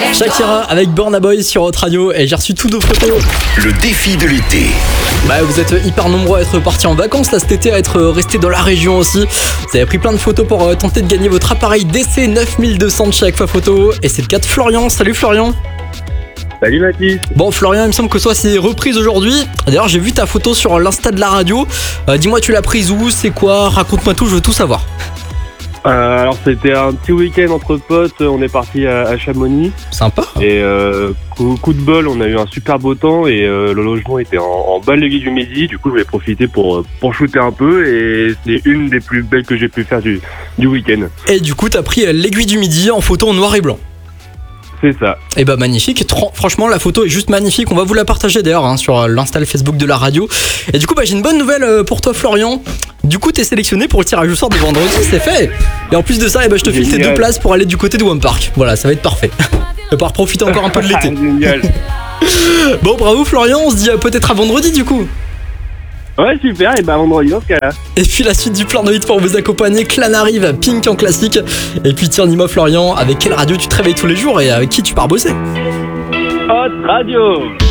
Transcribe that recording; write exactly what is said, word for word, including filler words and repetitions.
Shakira avec Burna Boy sur Hot Radio et j'ai reçu toutes vos photos. Le défi de l'été. Bah, vous êtes hyper nombreux à être partis en vacances là cet été, à être restés dans la région aussi. Vous avez pris plein de photos pour euh, tenter de gagner votre appareil D C neuf mille deux cents de chez Agfa Photo. Et c'est le cas de Florian. Salut Florian. Salut Mathis. Bon Florian, il me semble que toi c'est reprise aujourd'hui. D'ailleurs j'ai vu ta photo sur l'insta de la radio. euh, Dis-moi, tu l'as prise où, c'est quoi, raconte-moi tout, je veux tout savoir. Euh, alors c'était un petit week-end entre potes, on est parti à, à Chamonix. Sympa. Et euh, coup, coup de bol, on a eu un super beau temps et euh, le logement était en, en bas de l'aiguille du Midi. Du coup je vais profiter pour, pour shooter un peu et c'est une des plus belles que j'ai pu faire du, du week-end. Et du coup t'as pris euh, l'aiguille du Midi en photo en noir et blanc. C'est ça. Et bah magnifique, Tr- franchement la photo est juste magnifique, on va vous la partager d'ailleurs hein, sur l'insta Facebook de la radio. Et du coup bah, j'ai une bonne nouvelle euh, pour toi Florian. Du coup t'es sélectionné pour le tirage au sort de vendredi, c'est fait. Et en plus de ça, eh bah, je te file tes deux places pour aller du côté de One Park. Voilà, ça va être parfait. Tu vas pouvoir profiter encore un peu de l'été. Génial. Bon bravo Florian, on se dit euh, peut-être à vendredi du coup. Ouais, super, et bah vendredi dans ce cas-là. Et puis la suite du plan de hit pour vous accompagner, Clan arrive, Pink en classique. Et puis tiens, dis-moi Florian, avec quelle radio tu te réveilles tous les jours et avec qui tu pars bosser? Hot Radio.